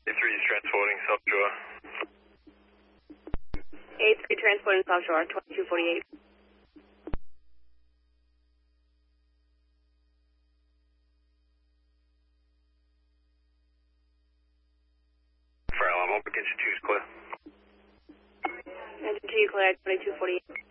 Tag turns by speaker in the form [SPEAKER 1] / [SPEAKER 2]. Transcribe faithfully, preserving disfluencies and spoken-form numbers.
[SPEAKER 1] three is transporting South Shore.
[SPEAKER 2] A three transporting South Shore, twenty-two forty-eight.
[SPEAKER 1] Fire alarm, open, kitchen two's clear.
[SPEAKER 2] Engine two clear, twenty-two forty-eight.